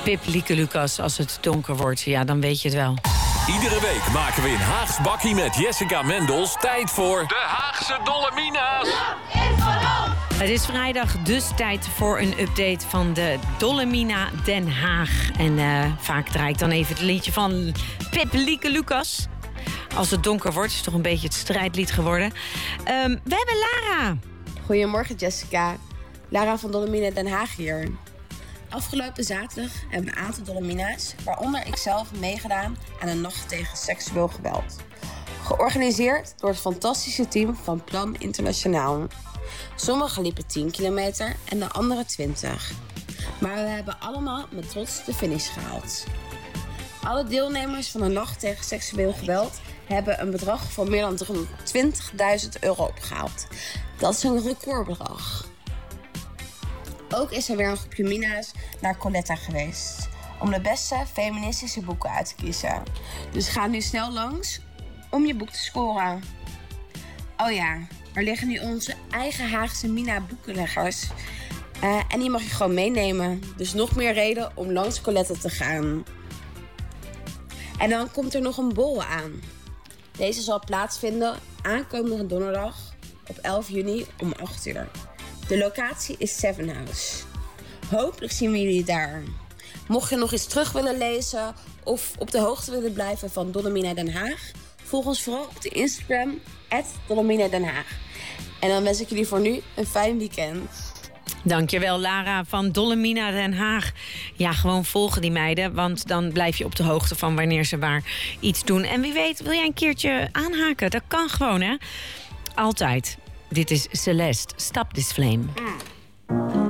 Pip Lieke-Lucas, als het donker wordt, ja, dan weet je het wel. Iedere week maken we in Haags Bakkie met Jessica Mendels tijd voor de Haagse Dolomina's. Het is vrijdag, dus tijd voor een update van de Dolomina Den Haag. En vaak draai ik dan even het liedje van Pip Lieke-Lucas. Als het donker wordt, is toch een beetje het strijdlied geworden. We hebben Lara. Goedemorgen Jessica. Lara van Dolomina Den Haag hier. Afgelopen zaterdag hebben een aantal Dolomina's, waaronder ikzelf, meegedaan aan een nacht tegen seksueel geweld. Georganiseerd door het fantastische team van Plan Internationaal. Sommigen liepen 10 kilometer en de andere 20. Maar we hebben allemaal met trots de finish gehaald. Alle deelnemers van de nacht tegen seksueel geweld hebben een bedrag van meer dan 320.000 euro opgehaald. Dat is een recordbedrag. Ook is er weer een groepje mina's naar Coletta geweest om de beste feministische boeken uit te kiezen. Dus ga nu snel langs om je boek te scoren. Oh ja, er liggen nu onze eigen Haagse Mina boekenleggers. En die mag je gewoon meenemen. Dus nog meer reden om langs Coletta te gaan. En dan komt er nog een borrel aan. Deze zal plaatsvinden aankomende donderdag op 11 juni om 8 uur. De locatie is Seven House. Hopelijk zien we jullie daar. Mocht je nog iets terug willen lezen of op de hoogte willen blijven van Dolomina Den Haag, volg ons vooral op de Instagram @Dolomina Den Haag. En dan wens ik jullie voor nu een fijn weekend. Dankjewel, Lara van Dolomina Den Haag. Ja, gewoon volgen die meiden, want dan blijf je op de hoogte van wanneer ze waar iets doen. En wie weet, wil jij een keertje aanhaken? Dat kan gewoon, hè? Altijd. Dit is Celeste. Stop this flame.